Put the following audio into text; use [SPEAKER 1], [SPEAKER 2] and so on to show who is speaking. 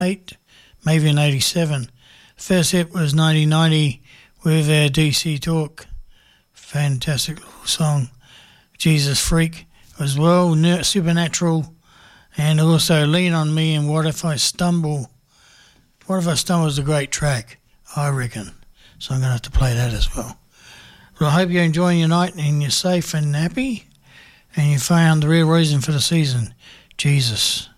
[SPEAKER 1] 8, maybe in 87. First hit was 1990 with DC Talk. Fantastic little song. Jesus Freak as well, Supernatural, and also Lean on Me and What If I Stumble. What If I Stumble is a great track, I reckon. So I'm going to have to play that as well. Well, I hope you're enjoying your night and you're safe and happy and you found the real reason for the season, Jesus.